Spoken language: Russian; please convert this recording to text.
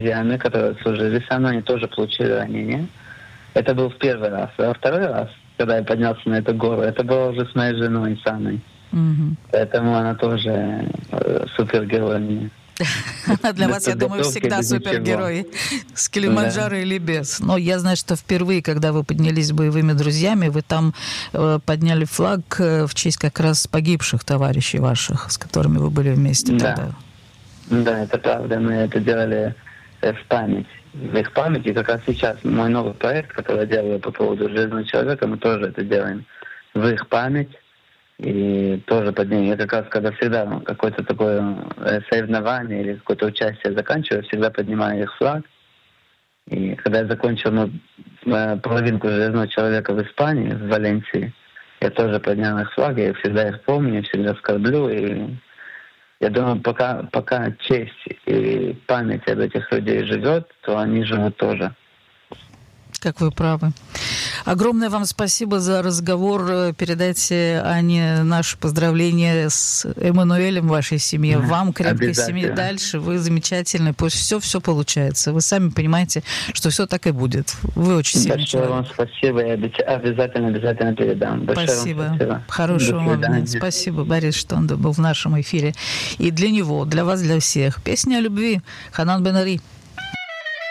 друзьями, которые служили со мной, они тоже получили ранение. Это был в первый раз. А второй раз, когда я поднялся на эту гору, это было уже с моей женой Саной. Поэтому она тоже супергерой мне. Она для вас, я думаю, всегда супергерой. С Килиманджаро или без. Но я знаю, что впервые, когда вы поднялись с боевыми друзьями, вы там подняли флаг в честь как раз погибших товарищей ваших, с которыми вы были вместе тогда. Да, это правда. Мы это делали в память. В их памяти как раз сейчас мой новый проект, который я делаю по поводу Железного человека, мы тоже это делаем в их память. И тоже поднимем. Я как раз, когда всегда какое-то такое соревнование или какое-то участие заканчиваю, всегда поднимаю их флаг. И когда я закончил половинку Железного человека в Испании, в Валенсии, я тоже поднял их флаг, я всегда их помню, всегда скорблю. И я думаю, пока честь и память об этих людей живет, то они живут тоже. Как вы правы. Огромное вам спасибо за разговор. Передайте Ане наши поздравления с Эммануэлем, вашей семье. Вам крепкой семьи дальше. Вы замечательны. Пусть все получается. Вы сами понимаете, что все так и будет. Вы очень сильный человек. Большое вам спасибо. Я обязательно передам. Спасибо. Хорошего вам дня. Спасибо, Борис Штондо был в нашем эфире. И для него, для вас, для всех. Песня о любви. Ханан Бен-Ари.